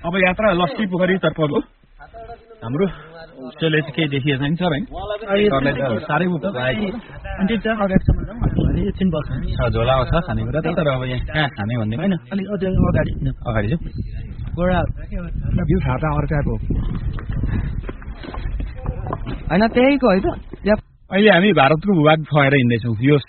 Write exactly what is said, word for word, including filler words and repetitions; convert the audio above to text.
अब यात्रा लस्की पोखरी तर्फको हाम्रो उसले चाहिँ केही देखिएको छैन सर है साह्रै उता एकछिन बस्छ झोलामा छ खानेकुरा त तर अब यहाँ कहाँ खाने भन्ने होइन अलिक अगाडि अगाडि चाहिँ भ्यू खाता अर्काको होइन त्यहीको है त अहिले हामी भारतको भूभाग भएर हिँड्दैछौँ यो